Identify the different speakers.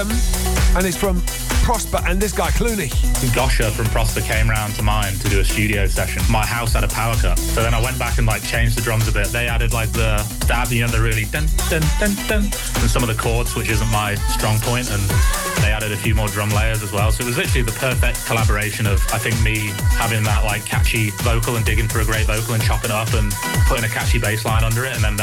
Speaker 1: And it's from Prosper and this guy, Clooney.
Speaker 2: Gosha from Prosper came round to mine to do a studio session. My house had a power cut, so then I went back and changed the drums a bit. They added the stab, the really dun dun dun dun, and some of the chords, which isn't my strong point, and they added a few more drum layers as well. So it was literally the perfect collaboration of, I think, me having that catchy vocal and digging for a great vocal and chopping it up and putting a catchy bass line under it, and then